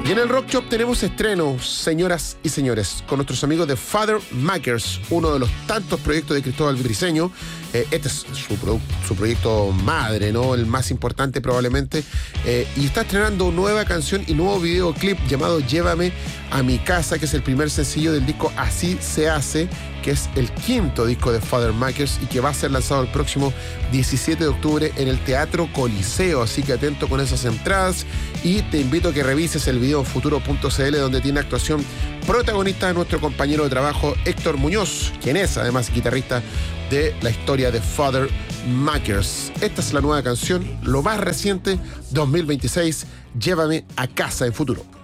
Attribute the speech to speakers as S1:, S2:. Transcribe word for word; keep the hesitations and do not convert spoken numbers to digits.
S1: Y en el Rock Shop tenemos estrenos, señoras y señores, con nuestros amigos de Father Makers, uno de los tantos proyectos de Cristóbal Briceño. Eh, este es su, pro, su proyecto madre, ¿no? El más importante probablemente. Eh, y está estrenando nueva canción y nuevo videoclip llamado Llévame a mi casa, que es el primer sencillo del disco Así se hace, que es el quinto disco de Father Makers y que va a ser lanzado el próximo diecisiete de octubre en el Teatro Coliseo. Así que atento con esas entradas y te invito a que revises el video en futuro punto c l, donde tiene actuación protagonista de nuestro compañero de trabajo Héctor Muñoz, quien es además guitarrista de la historia de Father Makers. Esta es la nueva canción, lo más reciente, dos mil veintiséis, Llévame a casa en futuro.